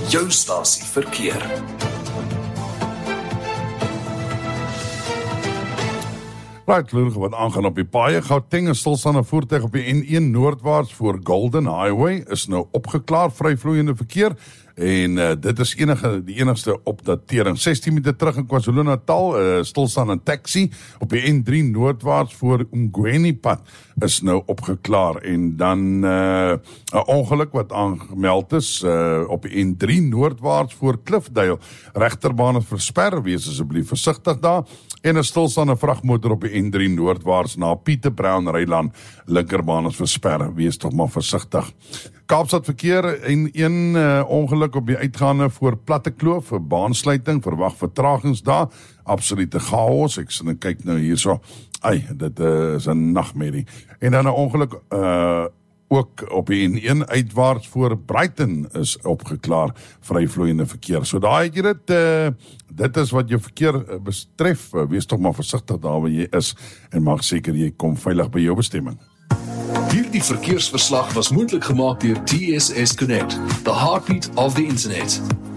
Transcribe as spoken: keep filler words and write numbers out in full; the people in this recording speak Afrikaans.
Jou stasie verkeer. Right, lurig wat aangaan op die paaie. Gauteng is stilstaande voertuig op die N een noordwaarts voor Golden Highway is nou opgeklaar, vryvloeiende verkeer. En uh, dit is enige, die enigste opdatering. sestien meter terug in KwaZulu-Natal, uh, stilstaan in taxi op die N drie noordwaarts voor Umgweni pad is nou opgeklaar. En dan uh, 'n ongeluk wat aangemeld is uh, op die N drie noordwaarts voor Cliffdale. Regterbaan is versper, wees asseblief versigtig daar. En 'n stilstaande vragmotor op die N drie noordwaarts na Pieter Brown Rylaan. Linkerbaan is versper, wees tog maar versigtig. Kaapstad verkeer en een uh, ongeluk op die uitgaande voor Platte Kloof, vir baansluiting, verwag vertragings daar, absolute chaos, ek sien en kyk nou hierso, ai, dit uh, is 'n nagmerrie. En dan 'n ongeluk uh, ook op die N een uitwaarts voor Brighton is opgeklaar, vryvloeiende verkeer. So daar het jy dit, uh, dit is wat jou verkeer betref, uh, wees toch maar versigtig daar waar jy is, en maak seker jy kom veilig by jou bestemming. Hierdie verkeersverslag was moontlik gemaak deur T S S Connect, the heartbeat of the internet.